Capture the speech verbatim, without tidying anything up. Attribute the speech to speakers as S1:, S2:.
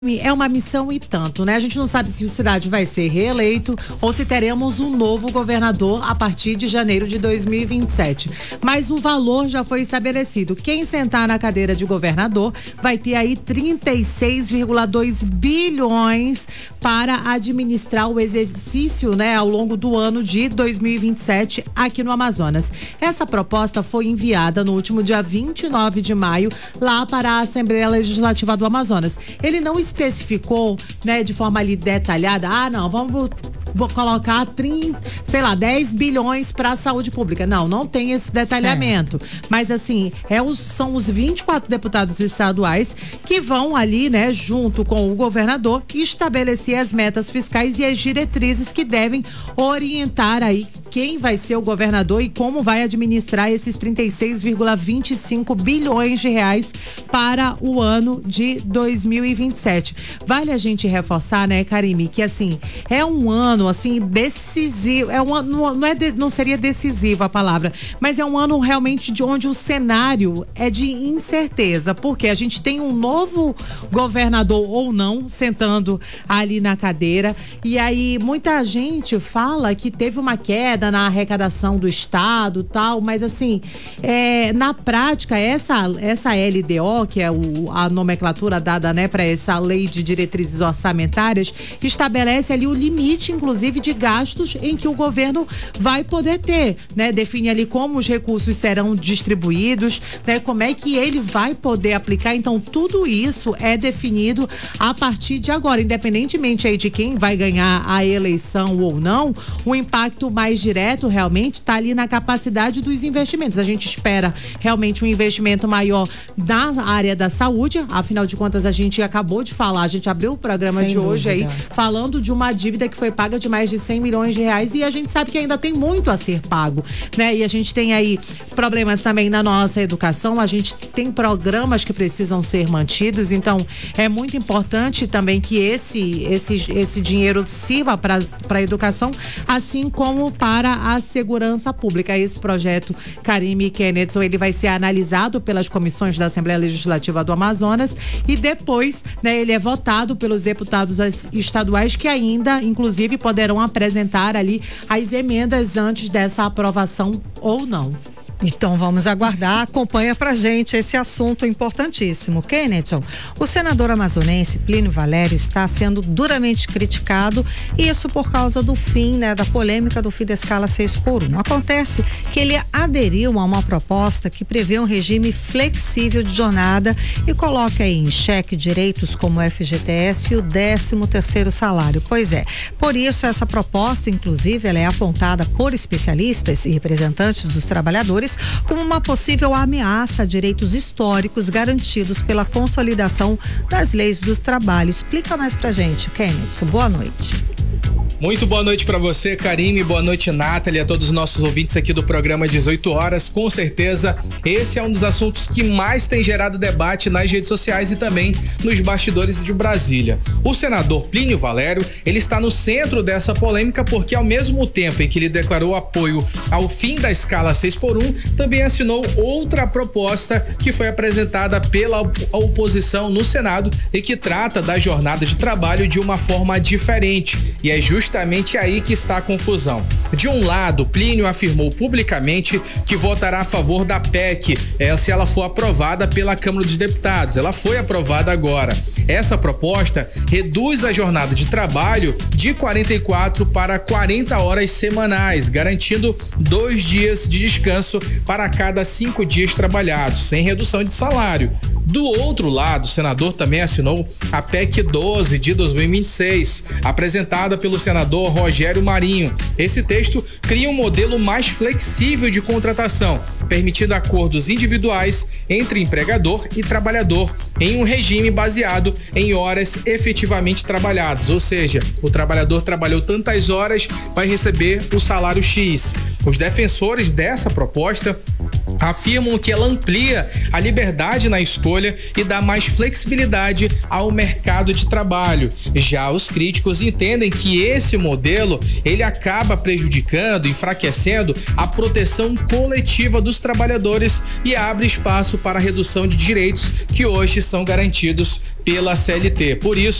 S1: É uma missão e tanto, né? A gente não sabe se o Cidade vai ser reeleito ou se teremos um novo governador a partir de janeiro de dois mil e vinte e sete. Mas o valor já foi estabelecido. Quem sentar na cadeira de governador vai ter aí trinta e seis vírgula dois bilhões para administrar o exercício, né, ao longo do ano de dois mil e vinte e sete aqui no Amazonas. Essa proposta foi enviada no último dia vinte e nove de maio lá para a Assembleia Legislativa do Amazonas. Ele não especificou, né, de forma ali detalhada, ah, não, vamos colocar trinta, sei lá, dez bilhões para a saúde pública. Não, não tem esse detalhamento. Certo. Mas assim, é os, são os vinte e quatro deputados estaduais que vão ali, né, junto com o governador, estabelecer as metas fiscais e as diretrizes que devem orientar aí quem vai ser o governador e como vai administrar esses trinta e seis vírgula vinte e cinco bilhões de reais para o ano de dois mil e vinte e sete. Vale a gente reforçar, né, Karime, que assim, é um ano assim decisivo, é um ano, não é de, não seria decisiva a palavra, mas é um ano realmente de onde o cenário é de incerteza, porque a gente tem um novo governador ou não sentando ali na cadeira, e aí muita gente fala que teve uma queda na arrecadação do estado, tal, mas assim, é, na prática essa essa L D O, que é o, a nomenclatura dada, né, para essa lei de diretrizes orçamentárias, estabelece ali o limite, inclusive, de gastos em que o governo vai poder ter, né, define ali como os recursos serão distribuídos, né, como é que ele vai poder aplicar. Então tudo isso é definido a partir de agora, independentemente aí de quem vai ganhar a eleição ou não. O impacto mais direto realmente está ali na capacidade dos investimentos. A gente espera realmente um investimento maior na área da saúde, afinal de contas a gente acabou de falar, a gente abriu o programa Sem de hoje dúvida. aí falando de uma dívida que foi paga de mais de cem milhões de reais, e a gente sabe que ainda tem muito a ser pago, né? E a gente tem aí problemas também na nossa educação, a gente tem programas que precisam ser mantidos, então é muito importante também que esse esse, esse dinheiro sirva para a educação, assim como para a segurança pública. Esse projeto, Karime Kennedson, ele vai ser analisado pelas comissões da Assembleia Legislativa do Amazonas e depois, né, ele é votado pelos deputados estaduais, que ainda, inclusive, poderão apresentar ali as emendas antes dessa aprovação ou não.
S2: Então vamos aguardar, acompanha pra gente esse assunto importantíssimo. Kennedson, o senador amazonense Plínio Valério está sendo duramente criticado, e isso por causa do fim, né, da polêmica do fim da escala seis por um. Acontece que ele aderiu a uma proposta que prevê um regime flexível de jornada e coloca aí em xeque direitos como o F G T S e o décimo terceiro salário. Pois é, por isso essa proposta, inclusive, ela é apontada por especialistas e representantes dos trabalhadores como uma possível ameaça a direitos históricos garantidos pela consolidação das leis do trabalho. Explica mais pra gente, Kennedson. Boa noite.
S3: Muito boa noite para você, Karime, boa noite, Nathalie, a todos os nossos ouvintes aqui do programa dezoito horas. Com certeza, esse é um dos assuntos que mais tem gerado debate nas redes sociais e também nos bastidores de Brasília. O senador Plínio Valério, ele está no centro dessa polêmica porque, ao mesmo tempo em que ele declarou apoio ao fim da escala seis por um, também assinou outra proposta que foi apresentada pela oposição no Senado e que trata da jornada de trabalho de uma forma diferente. E é justamente Justamente aí que está a confusão. De um lado, Plínio afirmou publicamente que votará a favor da P E C, é, se ela for aprovada pela Câmara dos Deputados. Ela foi aprovada agora. Essa proposta reduz a jornada de trabalho de quarenta e quatro para quarenta horas semanais, garantindo dois dias de descanso para cada cinco dias trabalhados, sem redução de salário. Do outro lado, o senador também assinou a P E C doze de dois mil e vinte e seis, apresentada pelo senador Rogério Marinho. Esse texto cria um modelo mais flexível de contratação, permitindo acordos individuais entre empregador e trabalhador em um regime baseado em horas efetivamente trabalhadas, ou seja, o trabalhador trabalhou tantas horas, vai receber o salário X. Os defensores dessa proposta afirmam que ela amplia a liberdade na escolha e dá mais flexibilidade ao mercado de trabalho. Já os críticos entendem que esse modelo ele acaba prejudicando, enfraquecendo a proteção coletiva dos trabalhadores e abre espaço para a redução de direitos que hoje são garantidos pela C L T. Por isso,